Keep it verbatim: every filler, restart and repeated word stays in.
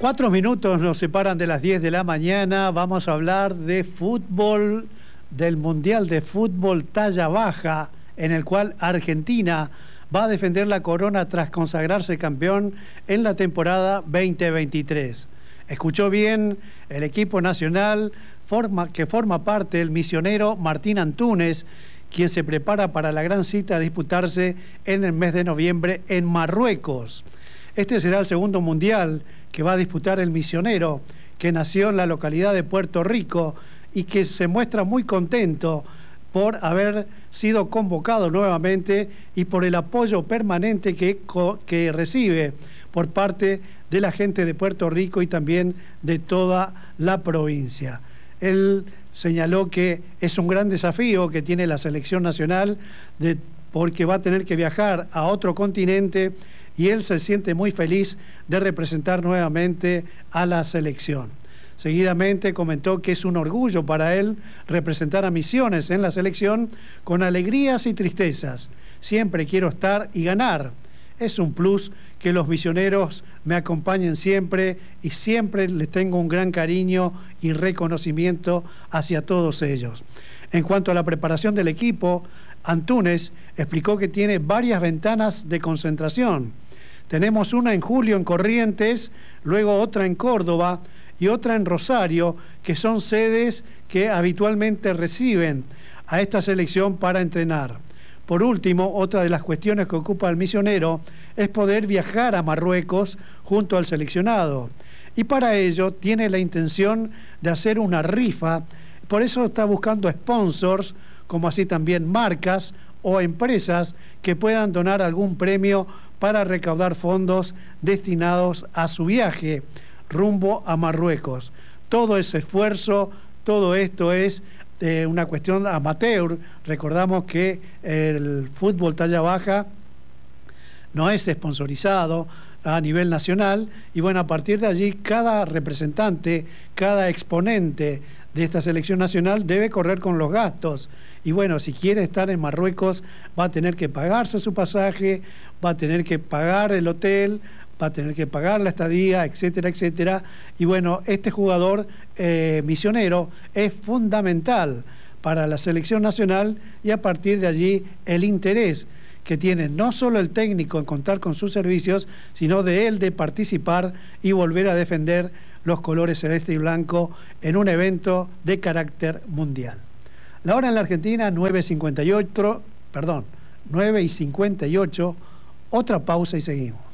Cuatro minutos nos separan de las diez de la mañana. Vamos a hablar de fútbol, del Mundial de Fútbol Talla Baja, en el cual Argentina va a defender la corona tras consagrarse campeón en la temporada veinte veintitrés. Escuchó bien, el equipo nacional forma, que forma parte el misionero Martín Antúnez, quien se prepara para la gran cita a disputarse en el mes de noviembre en Marruecos. Este será el segundo mundial que va a disputar el misionero, que nació en la localidad de Puerto Rico y que se muestra muy contento por haber sido convocado nuevamente y por el apoyo permanente que, que recibe por parte de la gente de Puerto Rico y también de toda la provincia. Él señaló que es un gran desafío que tiene la selección nacional de, porque va a tener que viajar a otro continente y él se siente muy feliz de representar nuevamente a la selección. Seguidamente comentó que es un orgullo para él representar a Misiones en la selección con alegrías y tristezas. Siempre quiero estar y ganar. Es un plus que los misioneros me acompañen siempre y siempre les tengo un gran cariño y reconocimiento hacia todos ellos. En cuanto a la preparación del equipo, Antúnez explicó que tiene varias ventanas de concentración. Tenemos una en julio en Corrientes, luego otra en Córdoba y otra en Rosario, que son sedes que habitualmente reciben a esta selección para entrenar. Por último, otra de las cuestiones que ocupa el misionero es poder viajar a Marruecos junto al seleccionado. Y para ello tiene la intención de hacer una rifa, por eso está buscando sponsors, como así también marcas o empresas que puedan donar algún premio para recaudar fondos destinados a su viaje rumbo a Marruecos. Todo ese esfuerzo, todo esto es eh, una cuestión amateur. Recordamos que el fútbol talla baja no es sponsorizado a nivel nacional y bueno, a partir de allí cada representante, cada exponente de esta selección nacional debe correr con los gastos y bueno, si quiere estar en Marruecos va a tener que pagarse su pasaje, va a tener que pagar el hotel, va a tener que pagar la estadía, etcétera, etcétera. Y bueno, este jugador eh, misionero es fundamental para la selección nacional y a partir de allí el interés que tiene no solo el técnico en contar con sus servicios, sino de él de participar y volver a defender los colores celeste y blanco en un evento de carácter mundial. La hora en la Argentina, nueve cincuenta y ocho, perdón, nueve y cincuenta y ocho, otra pausa y seguimos.